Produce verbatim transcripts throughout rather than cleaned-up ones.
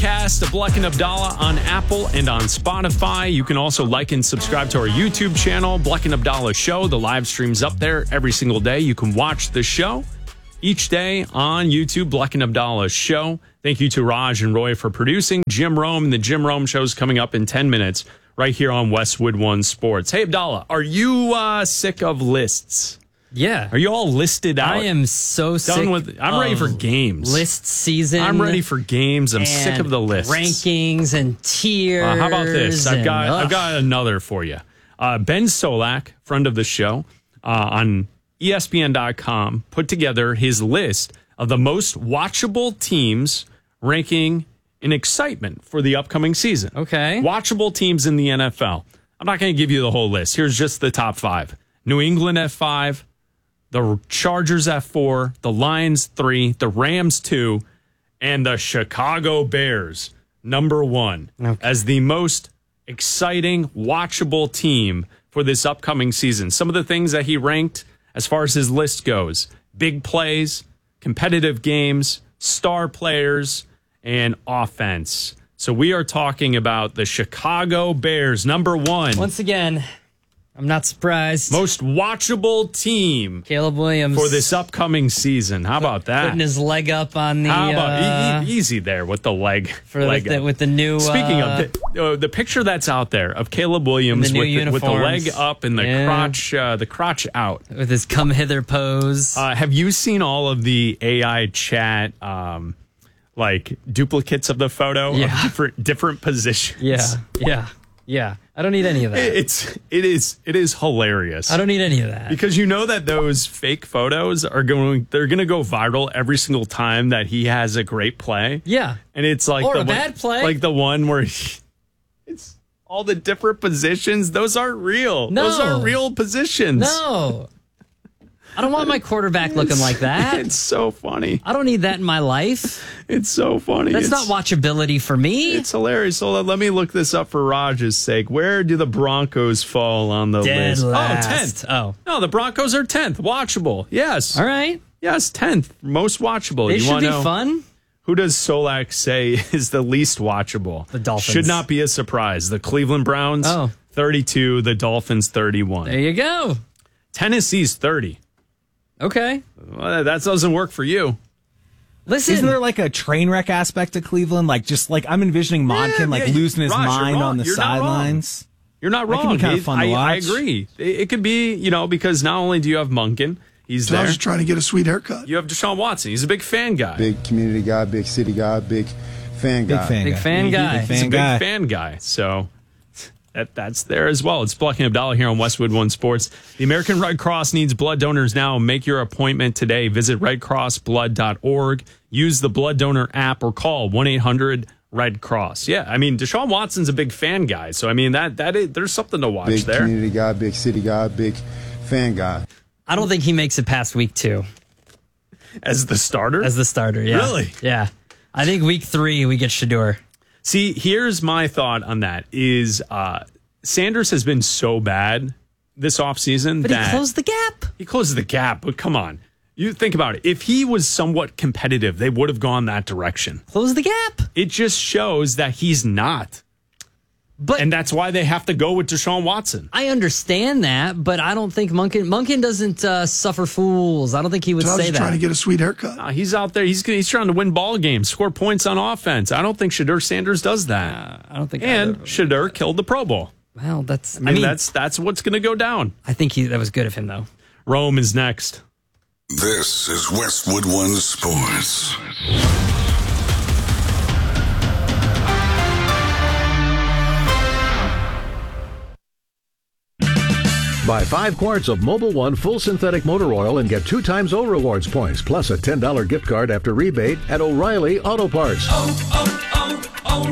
podcast of Bleck and Abdallah on Apple and on Spotify. You can also like and subscribe to our YouTube channel, Bleck and Abdallah Show. The live stream's up there every single day. You can watch the show each day on YouTube, Bleck and Abdallah Show. Thank you to Raj and Roy for producing. Jim Rome and the Jim Rome Show's coming up in ten minutes right here on Westwood One Sports. Hey, Abdallah, are you uh, sick of lists? Yeah. Are you all listed out? I am so Done sick with, I'm ready for games. List season. I'm ready for games. I'm sick of the lists. Rankings and tiers. Uh, how about this? I've and, got ugh. I've got another for you. Uh, Ben Solak, friend of the show, uh, on E S P N dot com, put together his list of the most watchable teams ranking in excitement for the upcoming season. Okay. Watchable teams in the N F L. I'm not going to give you the whole list. Here's just the top five. New England at five, the Chargers at four, the Lions three, the Rams two, and the Chicago Bears number one Okay. as the most exciting, watchable team for this upcoming season. Some of the things that he ranked as far as his list goes: big plays, competitive games, star players, and offense. So we are talking about the Chicago Bears, number one. Once again, I'm not surprised. Most watchable team Caleb Williams for this upcoming season. How about that? putting his leg up on the. How about uh, e- e- easy there with the leg? for leg with, the, up. with the new. Speaking uh, of the, uh, the picture that's out there of Caleb Williams the new with, the, with the leg uniforms. up and the Yeah. crotch, uh, the crotch out. with his come hither pose. Uh, have you seen all of the A I chat, um, like duplicates of the photo Yeah. of different different positions? yeah, yeah, yeah. I don't need any of that. It's it is it is hilarious. I don't need any of that. Because you know that those fake photos are going, they're going to go viral every single time that he has a great play. Yeah. And it's like Or the a one- bad play. like the one where he, it's all the different positions. Those aren't real. No. Those aren't real positions. No. I don't want my quarterback looking like that. It's so funny. I don't need that in my life. It's so funny. That's it's, not watchability for me. It's hilarious. So let, let me look this up for Raj's sake. Where do the Broncos fall on the Dead list? last. Oh, tenth. Oh. No, the Broncos are tenth. Watchable. Yes. All right. Yes, tenth. Most watchable. They you should wanna be know? fun. Who does Solak say is the least watchable? The Dolphins. Should not be a surprise. The Cleveland Browns, Oh. thirty-two. The Dolphins, thirty-one. There you go. Tennessee's thirty. Okay. Well, that doesn't work for you. Listen. Isn't there like a train wreck aspect to Cleveland? Like just like I'm envisioning Monken Yeah, like yeah, losing his Raj, you're mind wrong. on the You're not wrong. sidelines. You're not That wrong. could be kinda It- fun to I, I watch. agree. It, it could be, you know, because not only do you have Munkin, he's I there. was just trying to get a sweet haircut. You have Deshaun Watson. He's a big fan guy. Big community guy, big city guy, big fan Big guy. fan Big guy. fan guy. Big He's a fan big guy. fan guy. So that that's there as well. It's Bleck and Abdallah here on Westwood One Sports. The American Red Cross needs blood donors now. Make your appointment today. Visit red cross blood dot org. Use the blood donor app or call one eight hundred red cross. Yeah, I mean, Deshaun Watson's a big fan guy. So, I mean, that that is, there's something to watch Big there. community guy, big city guy, big fan guy. I don't think he makes it past week two As the starter? as the starter. Yeah. Really? Yeah. I think week three we get Shador. See, here's my thought on that is uh, Sanders has been so bad this offseason But that he closed the gap. he closes the gap. But come on. You think about it. If he was somewhat competitive, they would have gone that direction. Close the gap. It just shows that he's not. But And that's why they have to go with Deshaun Watson. I understand that, but I don't think Munkin Munkin doesn't uh, suffer fools. I don't think he would I was say just that. trying to get a sweet haircut. Uh, he's out there. He's he's trying to win ball games, score points on offense. I don't think Shador Sanders does that. Uh, I don't think. and either. Shador killed the Pro Bowl. well, that's. I mean, that's that's what's going to go down. I think he that was good of him though. Rome is next. This is Westwood One Sports. Buy five quarts of Mobil One full synthetic motor oil and get two times O Rewards points, plus a ten dollars gift card after rebate at O'Reilly Auto Parts. Oh,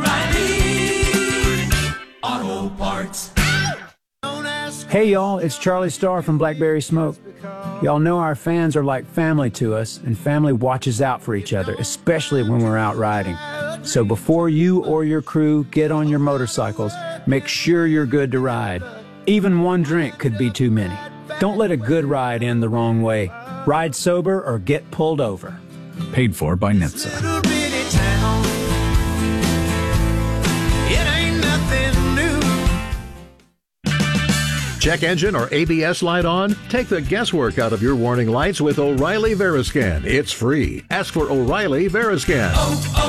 oh, oh, O'Reilly Auto Parts. Hey y'all, it's Charlie Starr from Blackberry Smoke. Y'all know our fans are like family to us, and family watches out for each other, especially when we're out riding. So before you or your crew get on your motorcycles, make sure you're good to ride. Even one drink could be too many. Don't let a good ride end the wrong way. Ride sober or get pulled over. Paid for by N H T S A. Check engine or A B S light on? Take the guesswork out of your warning lights with O'Reilly Veriscan. It's free. Ask for O'Reilly Veriscan. Oh,